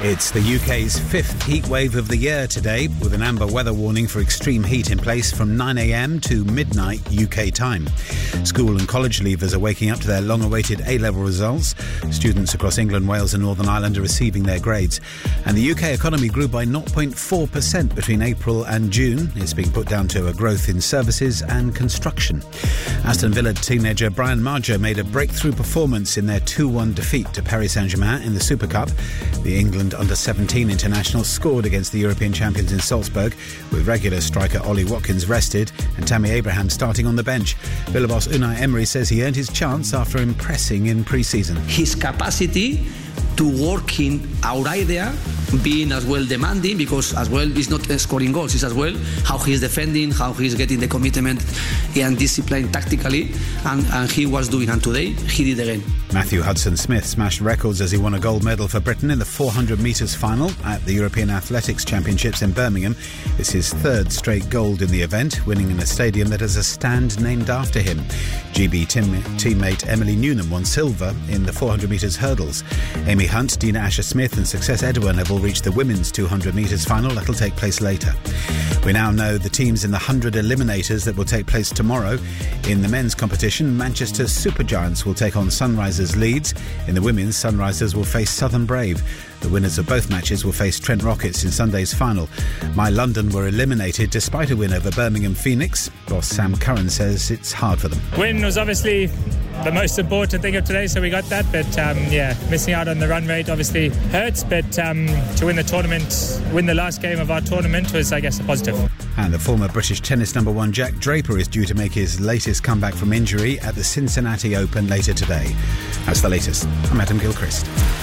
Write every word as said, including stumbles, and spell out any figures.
It's the U K's fifth heat wave of the year today, with an amber weather warning for extreme heat in place from nine a.m. to midnight U K time. School and college leavers are waking up to their long-awaited A-level results. Students across England, Wales and Northern Ireland are receiving their grades. And the U K economy grew by zero point four percent between April and June. It's being put down to a growth in services and construction. Aston Villa teenager Brian Maggio made a breakthrough performance in their two one defeat to Paris Saint-Germain in the Super Cup. The England under seventeen international scored against the European champions in Salzburg, with regular striker Ollie Watkins rested and Tammy Abraham starting on the bench. Villa boss Unai Emery says he earned his chance after impressing in pre-season. His capacity to work in our idea, being as well demanding, because as well it's not scoring goals, it's as well how he's defending, how he's getting the commitment and discipline tactically, and, and he was doing, and today he did again. Matthew Hudson-Smith smashed records as he won a gold medal for Britain in the four hundred metres final at the European Athletics Championships in Birmingham. It's his third straight gold in the event, winning in a stadium that has a stand named after him. G B team- teammate Emily Newnham won silver in the four hundred metres hurdles. Amy Hunt, Dina Asher-Smith and Success Edwin have all reached the women's two hundred metres final. That'll take place later. We now know the teams in the one hundred eliminators that will take place tomorrow. In the men's competition, Manchester Supergiants will take on Sunrisers Leeds. In the women's, Sunrisers will face Southern Brave. The winners of both matches will face Trent Rockets in Sunday's final. My London were eliminated despite a win over Birmingham Phoenix. Boss Sam Curran says it's hard for them. Win was obviously the most important thing of today, so we got that. But um, yeah, missing out on the run rate obviously hurts. But um, to win the tournament, win the last game of our tournament was, I guess, a positive. And the former British tennis number one Jack Draper is due to make his latest comeback from injury at the Cincinnati Open later today. That's the latest. I'm Adam Gilchrist.